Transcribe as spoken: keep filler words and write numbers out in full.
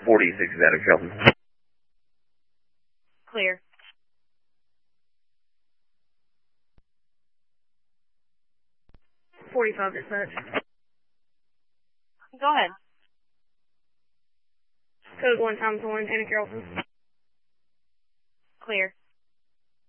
forty-six is out of Shelton. Clear. forty-five dispatch. Go ahead. Code one times one, Anna Carrollton. Clear.